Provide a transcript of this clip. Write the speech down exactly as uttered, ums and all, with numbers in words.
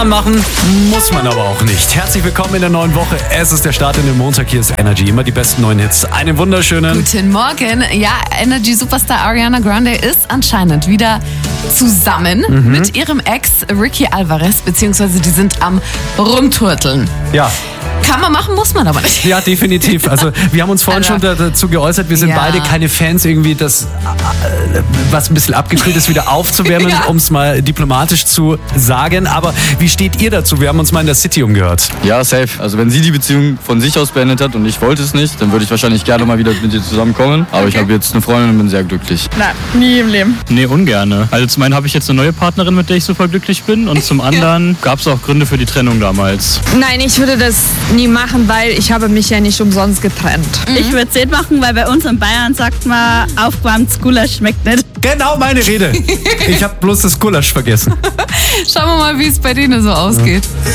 Machen muss man aber auch nicht. Herzlich willkommen in der neuen Woche. Es ist der Start in den Montag. Hier ist Energy. Immer die besten neuen Hits. Einen wunderschönen guten Morgen. Ja, Energy-Superstar Ariana Grande ist anscheinend wieder zusammen mhm. mit ihrem Ex Ricky Alvarez, beziehungsweise die sind am Rumturteln. Ja. Kann man machen, muss man aber nicht. Ja, definitiv. Also wir haben uns vorhin also, schon dazu geäußert, wir sind ja. beide keine Fans, irgendwie das, was ein bisschen abgekühlt ist, wieder aufzuwärmen, ja. um es mal diplomatisch zu sagen. Aber wie steht ihr dazu? Wir haben uns mal in der City umgehört. Ja, safe. Also wenn sie die Beziehung von sich aus beendet hat und ich wollte es nicht, dann würde ich wahrscheinlich gerne mal wieder mit ihr zusammenkommen. Aber okay. ich habe jetzt eine Freundin und bin sehr glücklich. Nein, nie im Leben. Nee, ungerne. Also zum einen habe ich jetzt eine neue Partnerin, mit der ich super glücklich bin. Und zum anderen gab es auch Gründe für die Trennung damals. Nein, ich würde das nie machen, weil ich habe mich ja nicht umsonst getrennt. Mhm. Ich würde es nicht machen, weil bei uns in Bayern sagt man, aufgewärmtes Gulasch schmeckt nicht. Genau meine Rede. Ich habe bloß das Gulasch vergessen. Schauen wir mal, wie es bei denen so ausgeht. Ja.